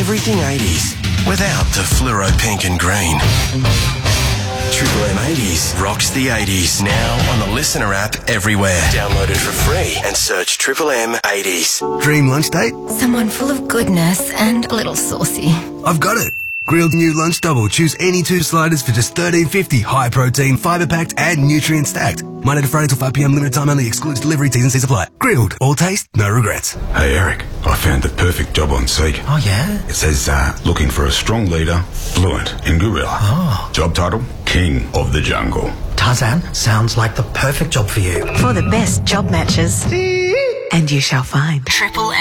everything 80s without the fluoro pink and green. Triple M 80s rocks the 80s now on the Listener app everywhere. Download it for free and search Triple M 80s. Dream lunch date? Someone full of goodness and a little saucy. I've got it. Grilled new lunch double. Choose any 2 sliders for just $13.50. High protein, fibre packed and nutrient stacked. Monday to Friday till 5 p.m. Limited time only. Excludes delivery. T's and C's apply. Grilled. All taste, no regrets. Hey Eric, I found the perfect job on Seek. Oh yeah? It says looking for a strong leader, fluent in gorilla. Oh. Job title, King of the Jungle. Tarzan, sounds like the perfect job for you. For the best job matches. And you shall find. Triple